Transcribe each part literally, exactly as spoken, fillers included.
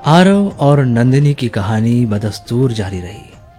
आरव और नंदिनी की कहानी बदस्तूर जारी रही।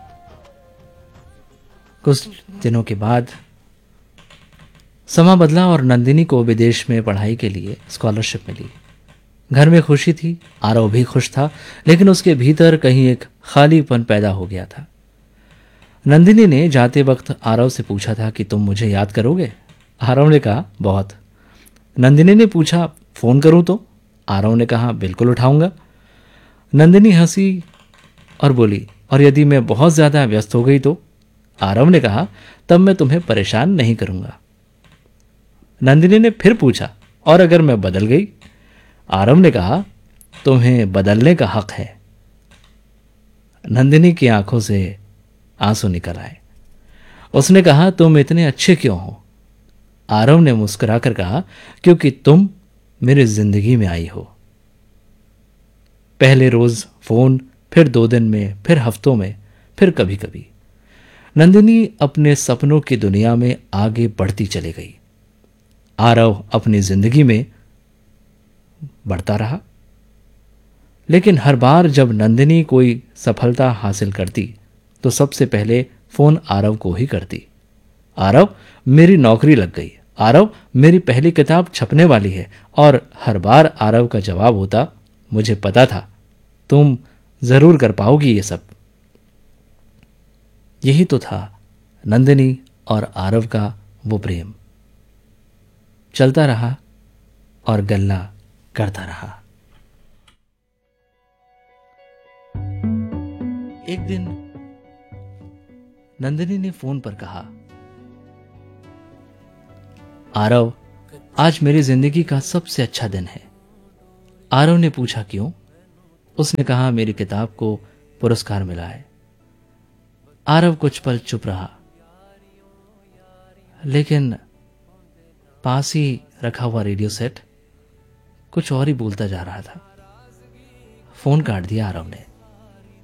कुछ दिनों के बाद समा बदला और नंदिनी को विदेश में पढ़ाई के लिए स्कॉलरशिप मिली। घर में खुशी थी, आरव भी खुश था, लेकिन उसके भीतर कहीं एक खालीपन पैदा हो गया था। नंदिनी ने जाते वक्त आरव से पूछा था कि तुम मुझे याद करोगे? आरव ने कहा बहुत। नंदिनी ने पूछा फोन करूं तो? आरव ने कहा बिल्कुल उठाऊंगा। नंदिनी हंसी और बोली, और यदि मैं बहुत ज्यादा व्यस्त हो गई तो? आरव ने कहा तब मैं तुम्हें परेशान नहीं करूंगा। नंदिनी ने फिर पूछा, और अगर मैं बदल गई? आरव ने कहा तुम्हें बदलने का हक है। नंदिनी की आंखों से आंसू निकल आए। उसने कहा तुम इतने अच्छे क्यों हो? आरव ने मुस्कुराकर कहा क्योंकि तुम मेरी जिंदगी में आई हो। पहले रोज फोन, फिर दो दिन में, फिर हफ्तों में, फिर कभी कभी। नंदिनी अपने सपनों की दुनिया में आगे बढ़ती चली गई। आरव अपनी जिंदगी में बढ़ता रहा। लेकिन हर बार जब नंदिनी कोई सफलता हासिल करती तो सबसे पहले फोन आरव को ही करती। आरव मेरी नौकरी लग गई, आरव मेरी पहली किताब छपने वाली है। और हर बार आरव का जवाब होता मुझे पता था तुम जरूर कर पाओगी ये सब। यही तो था नंदिनी और आरव का वो प्रेम। चलता रहा और गल्ला करता रहा। एक दिन नंदिनी ने फोन पर कहा, आरव आज मेरी जिंदगी का सबसे अच्छा दिन है। आरव ने पूछा क्यों? उसने कहा मेरी किताब को पुरस्कार मिला है। आरव कुछ पल चुप रहा, लेकिन पास ही रखा हुआ रेडियो सेट कुछ और ही बोलता जा रहा था। फोन काट दिया आरव ने।